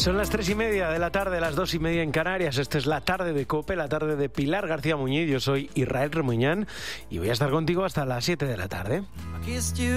Son las 3:30 de la tarde, las 2:30 en Canarias. Esta es la tarde de COPE, la tarde de Pilar García Muñiz. Yo soy Israel Remuñán y voy a estar contigo hasta las 7 de la tarde.